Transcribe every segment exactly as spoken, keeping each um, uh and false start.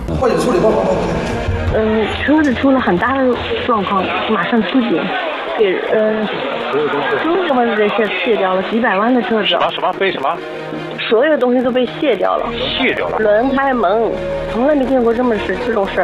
报警处理报告报告。 嗯，车子出了很大的状况，马上出警，给嗯，所有东西都卸卸掉了，几百万的车子。 什么什么被什么？ 所有东西都被卸掉了。 卸掉了。 轮胎门，从来没见过这么事这种事儿。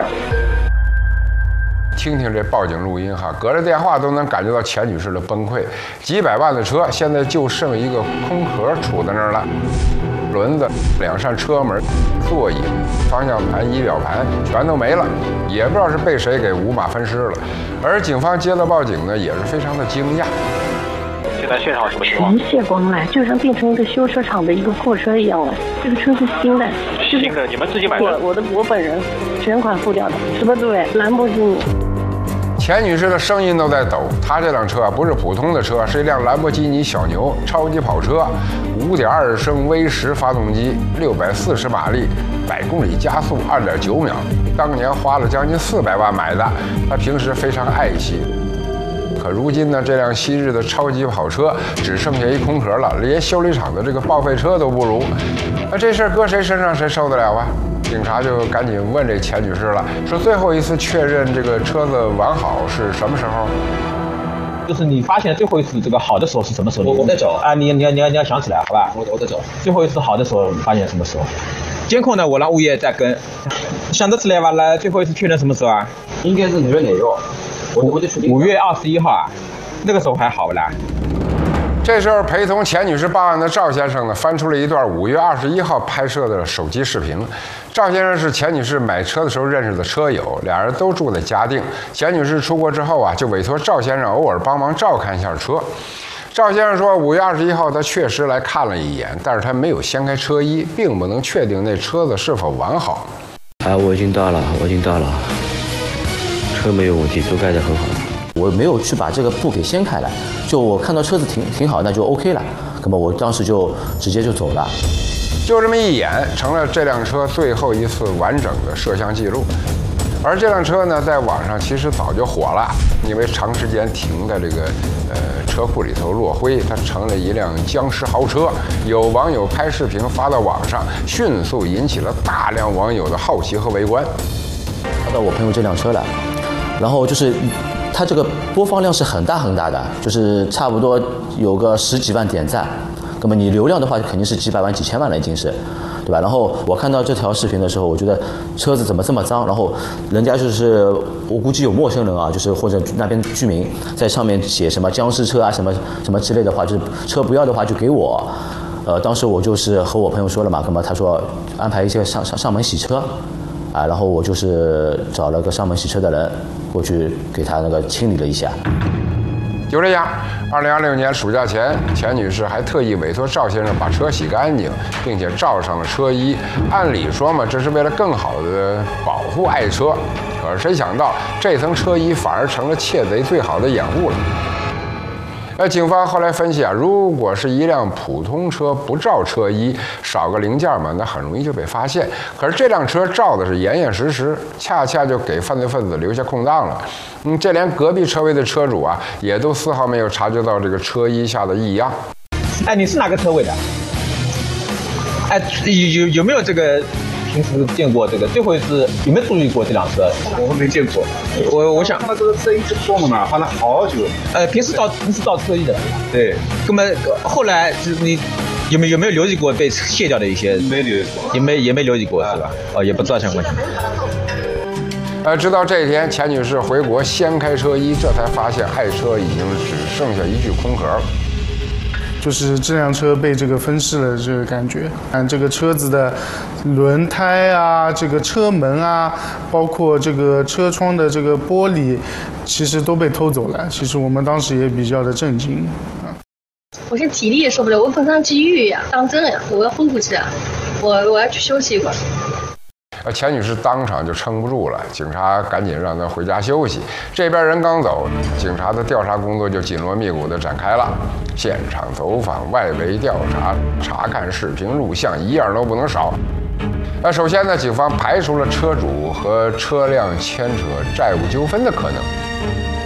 听听这报警录音哈，隔着电话都能感觉到钱女士的崩溃。几百万的车，现在就剩一个空壳杵在那儿了，轮子、两扇车门、座椅、方向盘、仪表盘全都没了，也不知道是被谁给五马分尸了。而警方接到报警呢，也是非常的惊讶。 现在现场什么情况？ 全卸光了，就像变成一个修车厂的一个货车一样了。这个车是新的， 新的，你们自己买的？ 我我的我本人全款付掉的，什么对，兰博基尼。 钱女士的声音都在抖，她这辆车啊不是普通的车，是一辆兰博基尼小牛超级跑车，五点二升 V 十 发动机，六百四十马力，百公里加速二点九秒，当年花了将近四百万买的，她平时非常爱惜。可如今呢，这辆昔日的超级跑车只剩下一空壳了，连修理厂的这个报废车都不如。那这事儿搁谁身上谁受得了啊？警察就赶紧问这钱女士了，说最后一次确认这个车子完好是什么时候？ 就是你发现最后一次这个好的时候是什么时候？ 我我在找啊，你你要你要你要想起来，好吧？ 我我在找。 最后一次好的时候发现什么时候？监控呢？我让物业再跟。想得起来吧？来，最后一次确认什么时候啊？ 应该是五月哪月？我我就五月二十一号啊，那个时候还好不啦？ 这时候，陪同钱女士报案的赵先生呢，翻出了一段五月二十一号拍摄的手机视频。赵先生是钱女士买车的时候认识的车友，俩人都住在嘉定。钱女士出国之后啊，就委托赵先生偶尔帮忙照看一下车。赵先生说，五月二十一号他确实来看了一眼，但是他没有掀开车衣，并不能确定那车子是否完好。 啊，我已经到了，我已经到了，车没有问题，都盖得很好。我没有去把这个布给掀开来，就我看到车子挺挺好，那就 OK 了。那么我当时就直接就走了。 就这么一眼，成了这辆车最后一次完整的摄像记录。而这辆车呢，在网上其实早就火了，因为长时间停在这个呃车库里头落灰，它成了一辆僵尸豪车。有网友拍视频发到网上，迅速引起了大量网友的好奇和围观。 看到我朋友这辆车了，然后就是它这个播放量是很大很大的，就是差不多有个十几万点赞。那么你流量的话，肯定是几百万、几千万了，已经是，对吧？然后我看到这条视频的时候，我觉得车子怎么这么脏？然后人家就是我估计有陌生人啊，就是或者那边居民在上面写什么僵尸车啊、什么什么之类的话，就是车不要的话就给我。呃，当时我就是和我朋友说了嘛，那么他说安排一些上上上门洗车，啊，然后我就是找了个上门洗车的人过去给他那个清理了一下。 就这样，二零二六年暑假前，钱女士还特意委托赵先生把车洗干净，并且罩上了车衣。按理说嘛，这是为了更好的保护爱车。可是谁想到，这层车衣反而成了窃贼最好的掩护了。那警方后来分析啊，如果是一辆普通车不罩车衣，少个零件嘛，那很容易就被发现。可是这辆车罩的是严严实实，恰恰就给犯罪分子留下空档了。嗯，这连隔壁车位的车主啊，也都丝毫没有察觉到这个车衣下的异样。 哎，你是哪个车位的？哎，有有有没有这个？平时见过这个，最后一次有没有注意过这辆车？ 我没见过。 我我想， 看到这个车一直放了嘛，放了好久。 呃，平时照平时照车衣的。对。那么后来就是你有没有有没有留意过被卸掉的一些？ 没留意过。 也没也没留意过是吧？哦，也不知道相关情况。 呃，直到这一天，钱女士回国掀开车衣，这才发现爱车已经只剩下一具空壳了。 就是这辆车被这个分尸了，这个感觉。看这个车子的轮胎啊，这个车门啊，包括这个车窗的这个玻璃，其实都被偷走了。其实我们当时也比较的震惊。 我现在体力也受不了，我本身积郁呀，当真呀，我要昏过去啊，我我要去休息一会儿。 呃，钱女士当场就撑不住了，警察赶紧让她回家休息。这边人刚走，警察的调查工作就紧锣密鼓地展开了。现场走访、外围调查、查看视频录像，一样都不能少。那首先呢，警方排除了车主和车辆牵扯债务纠纷的可能。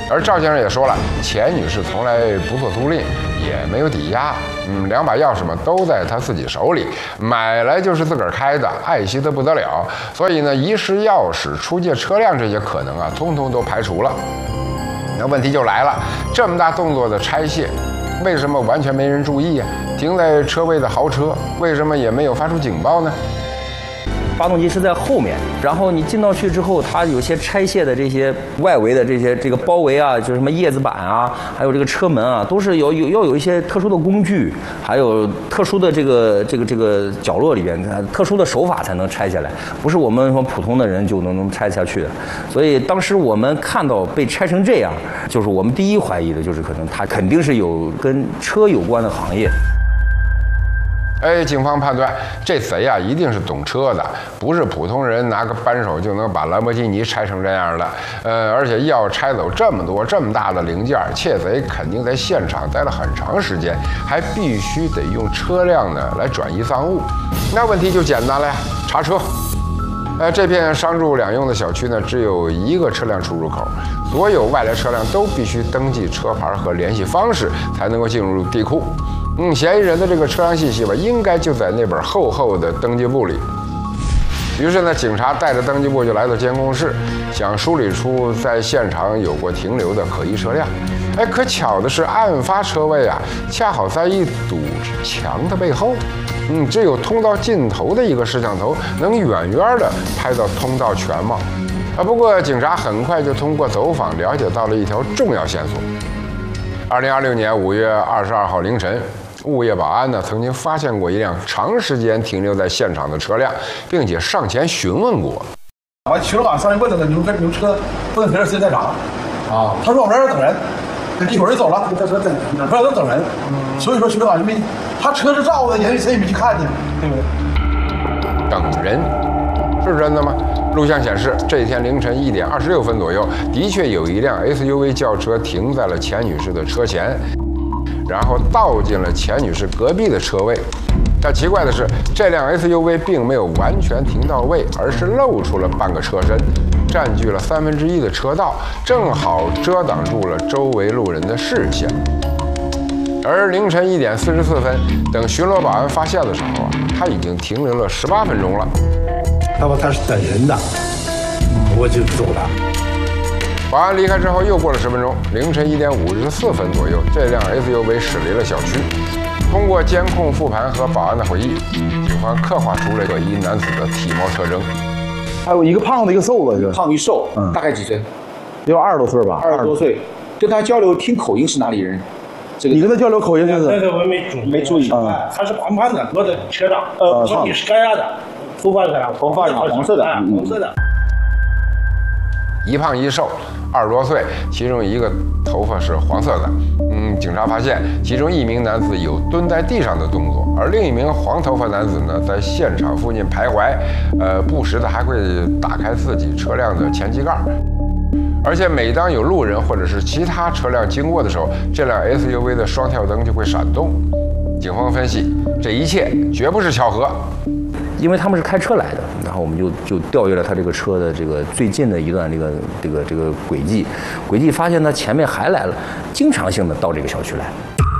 而赵先生也说了，钱女士从来不做租赁，也没有抵押，嗯，两把钥匙嘛都在她自己手里，买来就是自个儿开的，爱惜得不得了。所以呢，遗失钥匙、出借车辆这些可能啊，通通都排除了。那问题就来了，这么大动作的拆卸，为什么完全没人注意呀？停在车位的豪车，为什么也没有发出警报呢？ 发动机是在后面，然后你进到去之后，它有些拆卸的这些外围的这些这个包围啊，就是什么叶子板啊，还有这个车门啊，都是有有要有一些特殊的工具，还有特殊的这个这个这个角落里边，特殊的手法才能拆下来，不是我们说普通的人就能能拆下去的。所以当时我们看到被拆成这样，就是我们第一怀疑的就是可能它肯定是有跟车有关的行业。 哎，警方判断这贼啊一定是懂车的，不是普通人拿个扳手就能把兰博基尼拆成这样的。呃，而且要拆走这么多这么大的零件，窃贼肯定在现场待了很长时间，还必须得用车辆呢来转移赃物。那问题就简单了呀，查车。呃，这片商住两用的小区呢，只有一个车辆出入口，所有外来车辆都必须登记车牌和联系方式才能够进入地库。嗯，嫌疑人的这个车辆信息吧，应该就在那本厚厚的登记簿里。于是呢，警察带着登记簿就来到监控室，想梳理出在现场有过停留的可疑车辆。哎，可巧的是，案发车位啊，恰好在一堵墙的背后。嗯，只有通道尽头的一个摄像头能远远的拍到通道全貌。啊，不过警察很快就通过走访了解到了一条重要线索。二零二六年五月二十二号凌晨，物业保安呢曾经发现过一辆长时间停留在现场的车辆，并且上前询问过。 我去了网上问那个牛车牛车不能停车时间太长啊，他说我们这儿等人，一会儿就走了，他说等不让他等人，所以说去了网就没，他车是照的，人谁也没去看去，对不对？ 等人是真的吗？录像显示，这天凌晨一点二十六分左右，的确有一辆 S U V 轿车停在了钱女士的车前，然后倒进了钱女士隔壁的车位。但奇怪的是，这辆 S U V 并没有完全停到位，而是露出了半个车身，占据了三分之一的车道，正好遮挡住了周围路人的视线。而凌晨一点四十四分，等巡逻保安发现的时候啊，他已经停留了十八分钟了。 他说他是等人的，我就走了。 保安离开之后，又过了十分钟，凌晨一点五十四分左右，这辆 S U V 驶离了小区。通过监控复盘和保安的回忆，警方刻画出了可疑男子的体貌特征。 还有一个胖子，一个瘦子，一个胖一瘦， 嗯， 大概几岁？ 有二十多岁吧， 二十多岁。跟他交流听口音是哪里人？这个你跟他交流口音就是？ 那个我没注意， 没注意啊。他是胖胖的，我的车上， 呃， 说你是干啥的？头发是啥？ 头发是黄色的， 红色的。 一胖一瘦，二十多岁，其中一个头发是黄色的。嗯，警察发现其中一名男子有蹲在地上的动作，而另一名黄头发男子呢，在现场附近徘徊，呃，不时的还会打开自己车辆的前机盖。而且每当有路人或者是其他车辆经过的时候，这辆 S U V 的双跳灯就会闪动。警方分析，这一切绝不是巧合。 因为他们是开车来的，然后我们就就调阅了他这个车的这个最近的一段这个这个这个轨迹，轨迹发现他前面还来了，经常性的到这个小区来。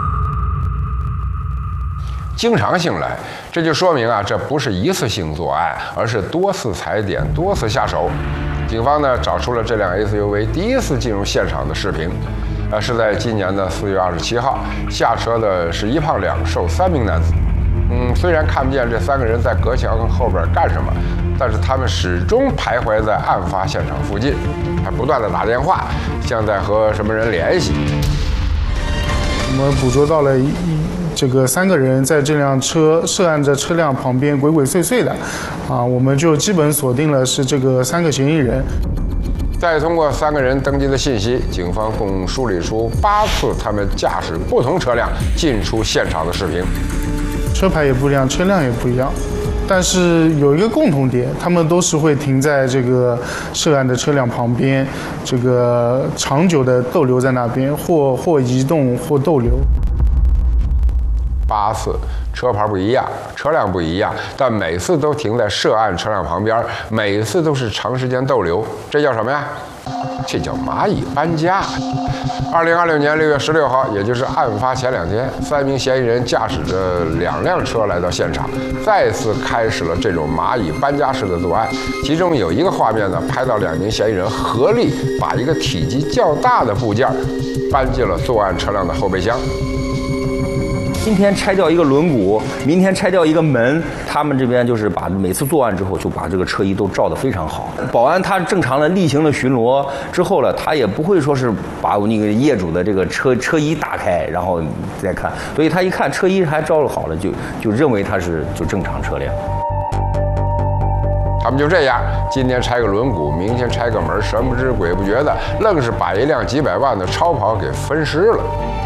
经常性来，这就说明啊，这不是一次性作案，而是多次踩点、多次下手。警方呢找出了这辆 S U V 第一次进入现场的视频，呃，是在今年的四月二十七号，下车的是一胖两瘦三名男子。嗯，虽然看不见这三个人在隔墙后边干什么，但是他们始终徘徊在案发现场附近，还不断的打电话，像在和什么人联系。 我们捕捉到了一一这个三个人在这辆车涉案的车辆旁边鬼鬼祟祟的，啊，我们就基本锁定了是这个三个嫌疑人。 再通过三个人登记的信息，警方共梳理出八次他们驾驶不同车辆进出现场的视频。 车牌也不一样，车辆也不一样，但是有一个共同点，他们都是会停在这个涉案的车辆旁边，这个长久的逗留在那边，或或移动或逗留。 八次，车牌不一样，车辆不一样，但每次都停在涉案车辆旁边，每次都是长时间逗留，这叫什么呀？这叫蚂蚁搬家。二零二六年六月十六号，也就是案发前两天，三名嫌疑人驾驶着两辆车来到现场，再次开始了这种蚂蚁搬家式的作案。其中有一个画面呢，拍到两名嫌疑人合力把一个体积较大的部件搬进了作案车辆的后备箱。 今天拆掉一个轮毂，明天拆掉一个门，他们这边就是把每次作案之后就把这个车衣都罩得非常好。保安他正常的例行的巡逻之后了，他也不会说是把那个业主的这个车车衣打开然后再看，所以他一看车衣还罩好了，就就认为他是就正常车辆。 他们就这样，今天拆个轮毂，明天拆个门，神不知鬼不觉的，愣是把一辆几百万的超跑给分尸了。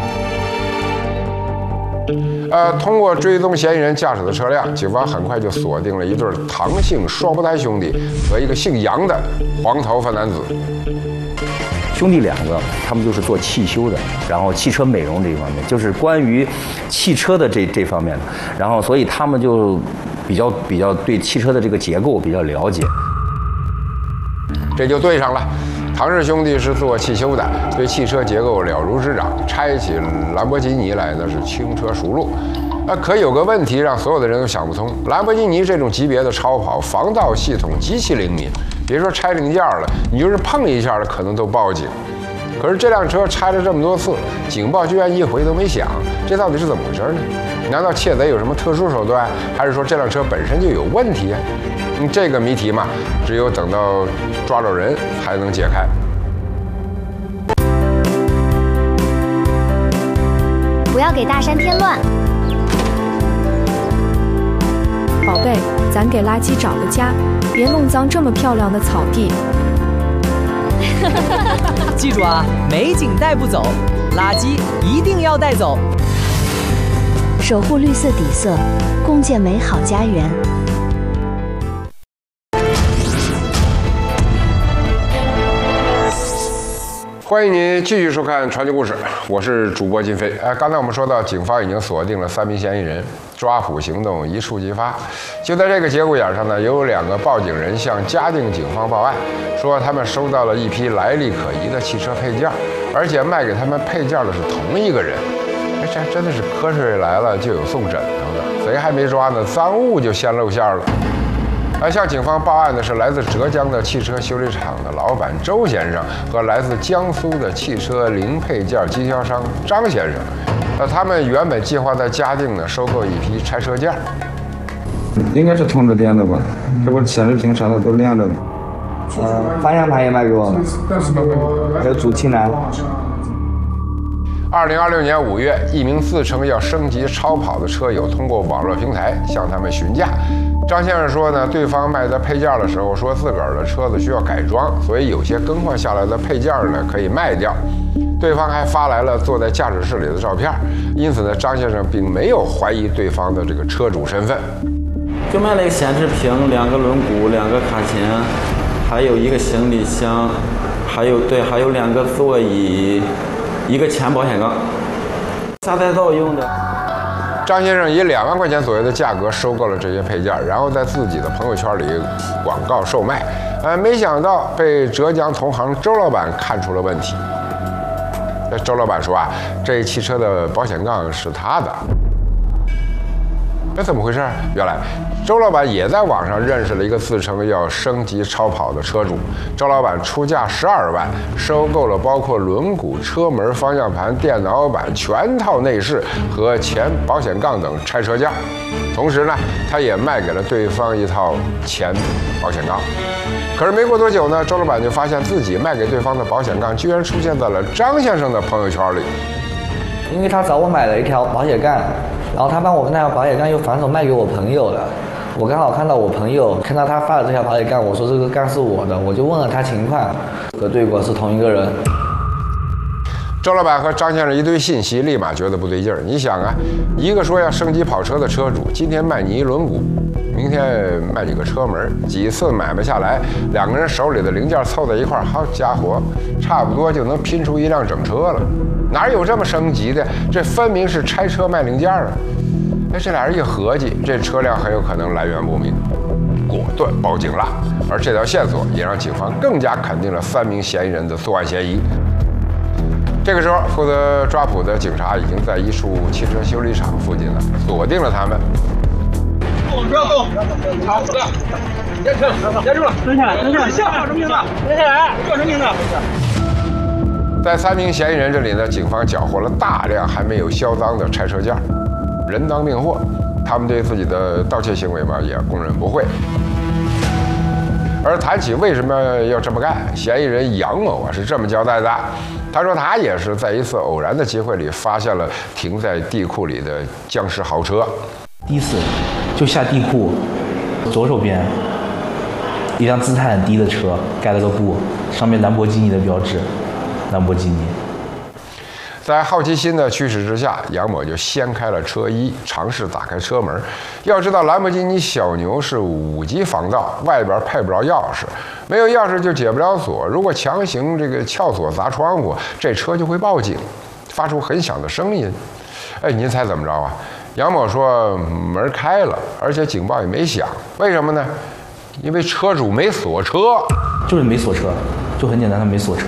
呃，通过追踪嫌疑人驾驶的车辆，警方很快就锁定了一对唐姓双胞胎兄弟和一个姓杨的黄头发男子。 兄弟两个，他们就是做汽修的，然后汽车美容这一方面，就是关于汽车的这这方面的，然后所以他们就比较比较对汽车的这个结构比较了解。 这就对上了。唐氏兄弟是做汽修的，对汽车结构了如指掌，拆起兰博基尼来那是轻车熟路。啊，可有个问题让所有的人都想不通：兰博基尼这种级别的超跑，防盗系统极其灵敏，别说拆零件了，你就是碰一下了，可能都报警。可是这辆车拆了这么多次，警报居然一回都没响，这到底是怎么回事呢？难道窃贼有什么特殊手段，还是说这辆车本身就有问题啊？嗯，这个谜题嘛，只有等到抓着人才能解开。 不要给大山添乱。 宝贝，咱给垃圾找个家，别弄脏这么漂亮的草地。 记住啊，美景带不走，垃圾一定要带走。 守护绿色底色，共建美好家园。 欢迎您继续收看《传奇故事》，我是主播金飞。哎，刚才我们说到，警方已经锁定了三名嫌疑人，抓捕行动一触即发。就在这个节骨眼上呢，有两个报警人向嘉定警方报案，说他们收到了一批来历可疑的汽车配件，而且卖给他们配件的是同一个人。哎，这真的是瞌睡来了就有送枕头的，贼还没抓呢，赃物就先露馅了。而向警方报案的是来自浙江的汽车修理厂的老板周先生和来自江苏的汽车零配件经销商张先生。呃，他们原本计划在嘉定呢收购一批拆车件。 应该是通着电的吧？这不显示屏啥的都亮着呢。 呃，方向盘也卖给我了，还有主气囊。 二零二六年五月，一名自称要升级超跑的车友通过网络平台向他们询价。张先生说呢，对方卖的配件的时候说自个儿的车子需要改装，所以有些更换下来的配件呢可以卖掉。对方还发来了坐在驾驶室里的照片，因此呢，张先生并没有怀疑对方的这个车主身份。 就卖了一个显示屏、两个轮毂、两个卡钳，还有一个行李箱，还有对，还有两个座椅，一个前保险杠，下赛道用的。 张先生以两万块钱左右的价格收购了这些配件，然后在自己的朋友圈里广告售卖。呃，没想到被浙江同行周老板看出了问题。这周老板说啊，这汽车的保险杠是他的。这怎么回事？原来周老板也在网上认识了一个自称要升级超跑的车主。周老板出价十二万，收购了包括轮毂、车门、方向盘、电脑板全套内饰和前保险杠等拆车件。同时呢，他也卖给了对方一套前保险杠。可是没过多久呢，周老板就发现自己卖给对方的保险杠居然出现在了张先生的朋友圈里。 因为他找我买了一条保险杠，然后他把我那条保险杠又反手卖给我朋友了。我刚好看到我朋友看到他发的这条保险杠，我说这个杠是我的，我就问了他情况，核对过是同一个人。 周老板和张先生一堆信息，立马觉得不对劲儿。你想啊，一个说要升级跑车的车主，今天卖你一轮毂，明天卖你个车门，几次买卖下来，两个人手里的零件凑在一块儿，好家伙，差不多就能拼出一辆整车了。哪有这么升级的？这分明是拆车卖零件啊！ 那这俩人一合计，这车辆很有可能来源不明，果断报警了。而这条线索也让警方更加肯定了三名嫌疑人的作案嫌疑。这个时候，负责抓捕的警察已经在一处汽车修理厂附近了，锁定了他们。 不要动，好的，别停，别住了，蹲下来，蹲下来，叫什么名字？蹲下来，叫什么名字？ 在三名嫌疑人这里呢，警方缴获了大量还没有销赃的拆车件，人赃并获。他们对自己的盗窃行为嘛，也供认不讳。而谈起为什么要这么干，嫌疑人杨某啊是这么交代的：他说他也是在一次偶然的机会里发现了停在地库里的僵尸豪车。 第一次就下地库，左手边一辆姿态很低的车，盖了个布，上面兰博基尼的标志，兰博基尼。 在好奇心的驱使之下，杨某就掀开了车衣，尝试打开车门。要知道，兰博基尼小牛是五级防盗，外边配不着钥匙，没有钥匙就解不了锁。如果强行这个撬锁砸窗户，这车就会报警，发出很响的声音。哎，您猜怎么着啊？杨某说门开了，而且警报也没响，为什么呢？因为车主没锁车， 就是没锁车，就很简单，他没锁车。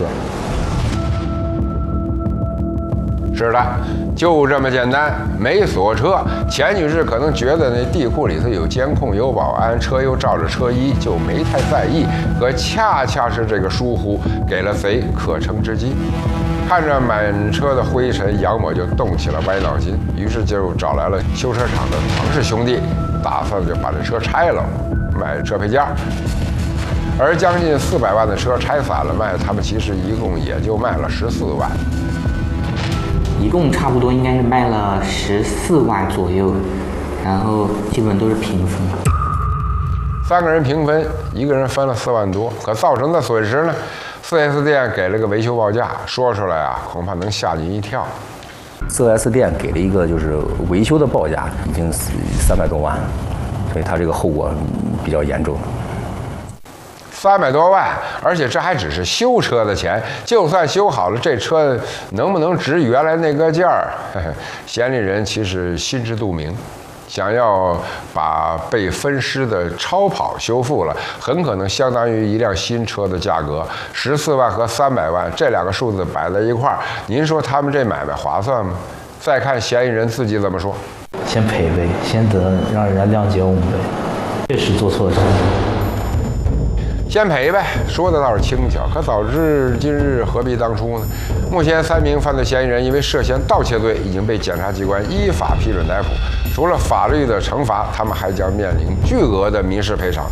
是的，就这么简单，没锁车。钱女士可能觉得那地库里头有监控、有保安，车又罩着车衣，就没太在意。可恰恰是这个疏忽，给了贼可乘之机。看着满车的灰尘，杨某就动起了歪脑筋，于是就找来了修车厂的唐氏兄弟，打算就把这车拆了，卖车配件。而将近四百万的车拆散了卖，他们其实一共也就卖了十四万。 一共差不多应该是卖了十四万左右，然后基本都是平分。 三个人平分，一个人分了四万多，可造成的损失呢？四 S 店给了个维修报价，说出来啊，恐怕能吓您一跳。 四 S 店给了一个就是维修的报价，已经三百多万，所以它这个后果比较严重。 三百多万，而且这还只是修车的钱，就算修好了，这车能不能值原来那个价儿？嫌疑人其实心知肚明，想要把被分尸的超跑修复了，很可能相当于一辆新车的价格。十四万和三百万这两个数字摆在一块儿，您说他们这买卖划算吗？再看嫌疑人自己怎么说： 先赔呗，先得让人家谅解我们呗，确实做错了事。 先赔呗，说的倒是轻巧，可早知今日何必当初呢？目前三名犯罪嫌疑人因为涉嫌盗窃罪已经被检察机关依法批准逮捕，除了法律的惩罚，他们还将面临巨额的民事赔偿。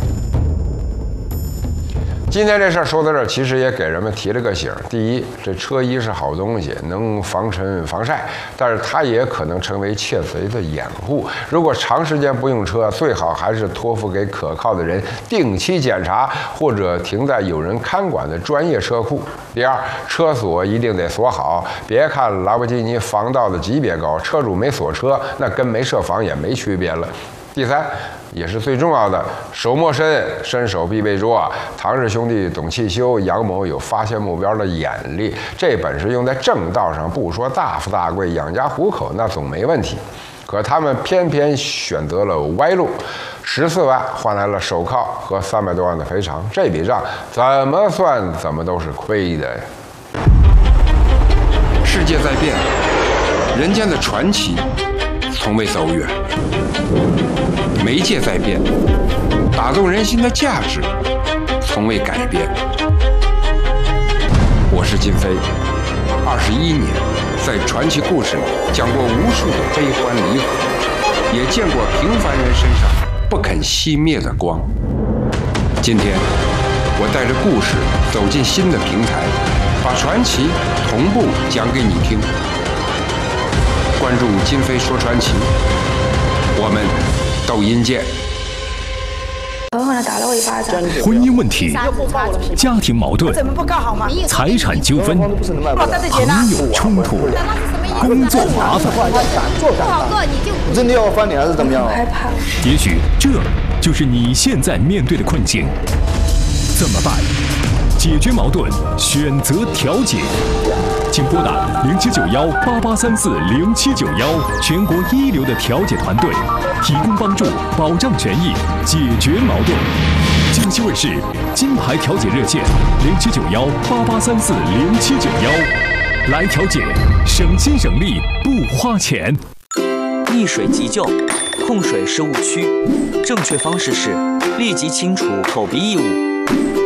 今天这事儿说到这儿，其实也给人们提了个醒：第一，这车衣是好东西，能防尘防晒，但是它也可能成为窃贼的掩护。如果长时间不用车，最好还是托付给可靠的人定期检查，或者停在有人看管的专业车库。第二，车锁一定得锁好，别看兰博基尼防盗的级别高，车主没锁车，那跟没设防也没区别了。第三，也是最重要的，手摸身，伸手必被捉。唐氏兄弟懂汽修，杨某有发现目标的眼力，这本事用在正道上，不说大富大贵，养家糊口那总没问题。可他们偏偏选择了歪路，十四万换来了手铐和三百多万的赔偿，这笔账怎么算怎么都是亏的。 世界在变，人间的传奇从未走远。媒介在变，打动人心的价值从未改变。我是金飞，二十一年，在传奇故事里讲过无数的悲欢离合，也见过平凡人身上不肯熄灭的光。今天，我带着故事走进新的平台，把传奇同步讲给你听。关注金飞说传奇，我们抖音见。 然后呢，打了我一巴掌。 婚姻问题、家庭矛盾、财产纠纷、朋友冲突、工作麻烦， 真的要翻脸还是怎么样？ 害怕。 也许这就是你现在面对的困境，怎么办？ 解决矛盾，选择调解。请拨打零七九幺八八三四零七九幺，全国一流的调解团队，提供帮助，保障权益，解决矛盾。江西卫视金牌调解热线零七九幺八八三四零七九幺，来调解，省心省力不花钱。 溺水急救，控水是误区，正确方式是立即清除口鼻异物。